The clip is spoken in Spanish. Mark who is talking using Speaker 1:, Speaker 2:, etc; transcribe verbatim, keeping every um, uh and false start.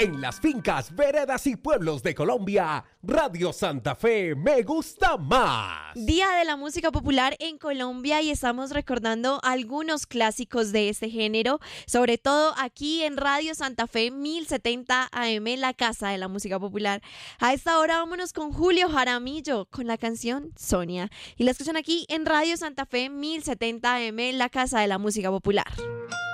Speaker 1: En las fincas, veredas y pueblos de Colombia, Radio Santa Fe me gusta más.
Speaker 2: Día de la música popular en Colombia y estamos recordando algunos clásicos de este género, sobre todo aquí en Radio Santa Fe mil setenta A M, la casa de la música popular. A esta hora vámonos con Julio Jaramillo con la canción Sonia. Y la escuchan aquí en Radio Santa Fe mil setenta A M, la casa de la música popular.